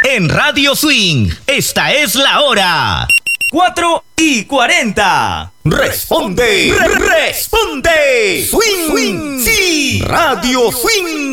En Radio Swing, esta es la hora. 4:40. Responde, responde. Swing, swing, sí. Radio Swing.